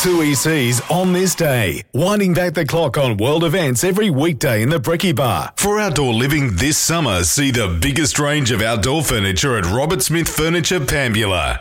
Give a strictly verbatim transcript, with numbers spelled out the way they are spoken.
Two E Cs on this day, winding back the clock on world events every weekday in the Brekkie Bar. For outdoor living this summer, see the biggest range of outdoor furniture at Robert Smith Furniture Pambula.